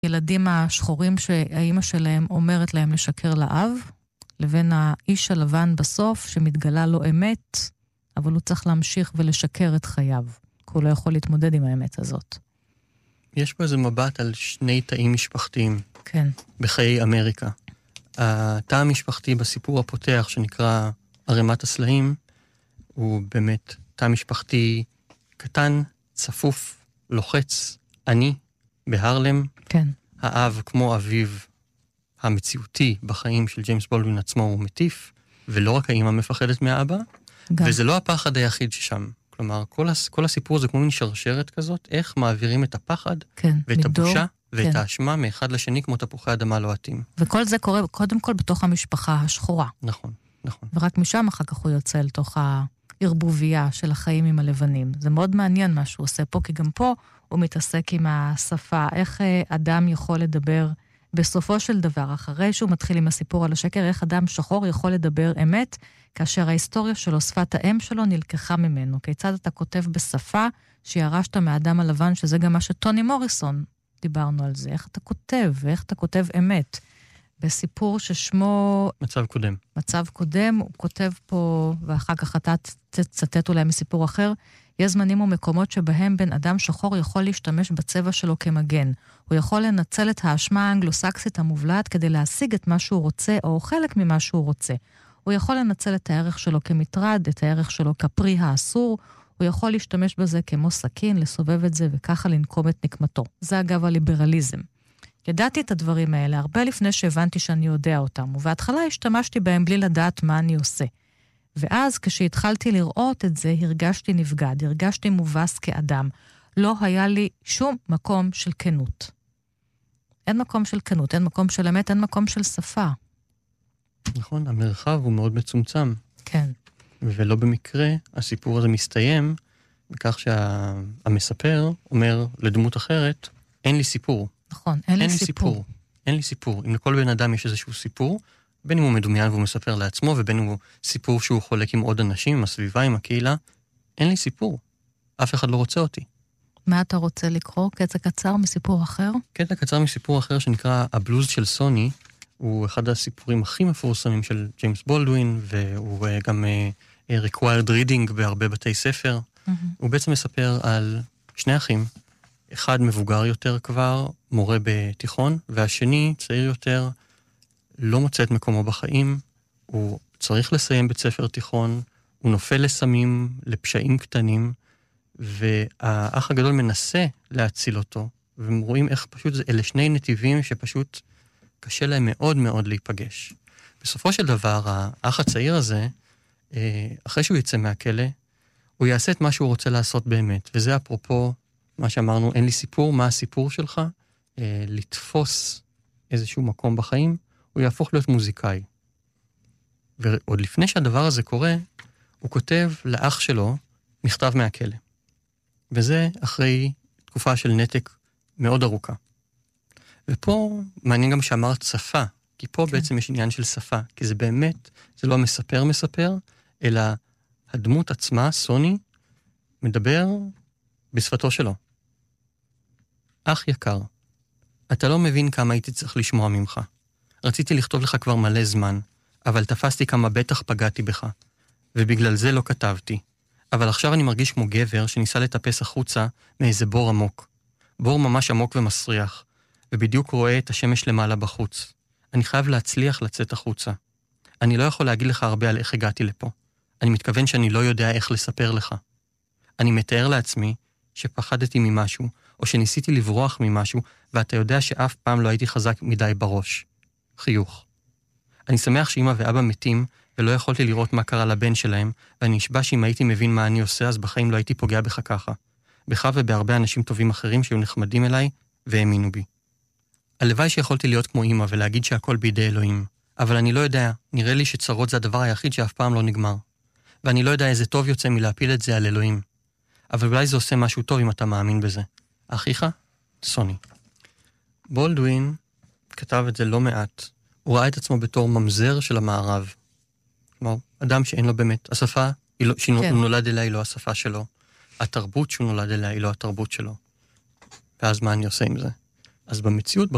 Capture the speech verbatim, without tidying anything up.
ילדים השחורים שהאימא שלהם אומרת להם לשקר לאב, לבין האיש הלבן בסוף שמתגלה לו אמת, אבל הוא צריך להמשיך ולשקר את חייו, כי הוא לא יכול להתמודד עם האמת הזאת. יש פה איזה מבט על שני תאים משפחתיים. כן. בחיי אמריקה. התא המשפחתי בסיפור הפותח שנקרא ערימת הסלעים, הוא באמת תא משפחתי קטן, צפוף, לוחץ, עני, בהרלם. כן. האב כמו אביו המציאותי בחיים של ג'יימס בולדווין עצמו הוא מטיף, ולא רק האמא מפחדת מהאבא, גם. וזה לא הפחד היחיד ששם. כלומר, כל, הס, כל הסיפור זה כמו מין שרשרת כזאת, איך מעבירים את הפחד, כן, ואת מדור, הבושה, ואת כן. האשמה מאחד לשני כמו תפוחי אדמה לוהטים. וכל זה קורה קודם כל בתוך המשפחה השחורה. נכון, נכון. ורק משם אחר כך הוא יוצא לתוך הערבוביה של החיים עם הלבנים. זה מאוד מעניין מה שהוא עושה פה, כי גם פה הוא מתעסק עם השפה, איך אדם יכול לדבר בסופו של דבר, אחרי שהוא מתחיל עם הסיפור על השקר, איך אדם שחור יכול לדבר אמת, כאשר ההיסטוריה שלו, שפת האם שלו, נלקחה ממנו. כיצד אתה כותב בשפה שירשת מהאדם הלבן, שזה גם מה שטוני מוריסון, דיברנו על זה. איך אתה כותב, ואיך אתה כותב אמת. בסיפור ששמו... מצב קודם. מצב קודם, הוא כותב פה, ואחר כך אתה תצטט אולי מסיפור אחר, יש זמנים ומקומות שבהם בן אדם שחור יכול להשתמש בצבע שלו כמגן. הוא יכול לנצל את האשמה האנגלוסקסית המובלעת כדי להשיג את מה שהוא רוצה, או חלק ממה שהוא רוצה. הוא יכול לנצל את הערך שלו כמטרד, את הערך שלו כפרי האסור, הוא יכול להשתמש בזה כמו סכין, לסובב את זה וככה לנקום את נקמתו. זה אגב הליברליזם. ידעתי את הדברים האלה הרבה לפני שהבנתי שאני יודע אותם, ובהתחלה השתמשתי בהם בלי לדעת מה אני עושה. ואז כשהתחלתי לראות את זה, הרגשתי נבגד, הרגשתי מובס כאדם. לא היה לי שום מקום של כנות. אין מקום של כנות, אין מקום של אמת, אין מקום של שפה. נכון, המרחב הוא מאוד מצומצם. כן. ולא במקרה, הסיפור הזה מסתיים, בכך שהמספר אומר לדמות אחרת, אין לי סיפור. נכון, אין לי סיפור. סיפור. אין לי סיפור. אם לכל בן אדם יש איזשהו סיפור, בין אם הוא מדומיין והוא מספר לעצמו, ובין אם הוא סיפור שהוא חולק עם עוד אנשים, עם הסביבה, עם הקהילה, אין לי סיפור. אף אחד לא רוצה אותי. מה אתה רוצה לקרוא? קטע קצר מסיפור אחר? קטע קצר מסיפור אחר שנקרא הבלוז של סוני, הוא אחד הסיפורים הכי מפורסמים של ג'יימס בולדווין, והוא גם uh, required reading בהרבה בתי ספר. Mm-hmm. הוא בעצם מספר על שני אחים, אחד מבוגר יותר כבר, מורה בתיכון, והשני, צעיר יותר, לא מוצא את מקומו בחיים, הוא צריך לסיים בית ספר תיכון, הוא נופל לסמים, לפשעים קטנים, והאח הגדול מנסה להציל אותו, והם רואים איך פשוט זה, אלה שני נתיבים שפשוט קשה להם מאוד מאוד להיפגש. בסופו של דבר, האח הצעיר הזה, אחרי שהוא יצא מהכלא, הוא יעשה את מה שהוא רוצה לעשות באמת, וזה אפרופו מה שאמרנו, אין לי סיפור, מה הסיפור שלך? לתפוס איזשהו מקום בחיים, הוא יהפוך להיות מוזיקאי. ועוד לפני שהדבר הזה קורה, הוא כותב לאח שלו מכתב מהכלא. וזה אחרי תקופה של נתק מאוד ארוכה. ופה מעניין גם שאמרת שפה, כי פה כן. בעצם יש עניין של שפה, כי זה באמת, זה לא המספר מספר, אלא הדמות עצמה, סוני, מדבר בשפתו שלו. אח יקר, אתה לא מבין כמה הייתי צריך לשמוע ממך. רציתי לכתוב לך כבר מלא זמן, אבל תפסתי כמה בטח פגעתי בך, ובגלל זה לא כתבתי. אבל עכשיו אני מרגיש כמו גבר שניסה לטפס החוצה מאיזה בור עמוק. בור ממש עמוק ומסריח, ובדיוק רואה את השמש למעלה בחוץ. אני חייב להצליח לצאת החוצה. אני לא יכול להגיד לך הרבה על איך הגעתי לפה. אני מתכוון שאני לא יודע איך לספר לך. אני מתאר לעצמי שפחדתי ממשהו, או שניסיתי לברוח ממשהו, ואתה יודע שאף פעם לא הייתי חזק מדי בראש. חיוך. אני שמח שאמא ואבא מתים, ולא יכולתי לראות מה קרה לבן שלהם, ואני נשבע שאם הייתי מבין מה אני עושה, אז בחיים לא הייתי פוגע בך ככה. בך ובהרבה אנשים טובים אחרים שהיו נחמדים אליי, והאמינו בי. הלוואי שיכולתי להיות כמו אמא ולהגיד שהכל בידי אלוהים, אבל אני לא יודע, נראה לי שצרות זה הדבר היחיד שאף פעם לא נגמר. ואני לא יודע איזה טוב יוצא מלהפיל את זה על אלוהים. אבל אולי זה עושה משהו טוב אם אתה מאמין בזה. אחיך? סוני. בולדווין כתב את זה לא מעט. הוא ראה את עצמו בתור ממזר של המערב. כלומר, אדם שאין לו באמת, השפה לא, שהוא כן. נולד אליה היא לא השפה שלו. התרבות שהוא נולד אליה היא לא התרבות שלו. ואז מה אני עושה עם זה? אז במציאות,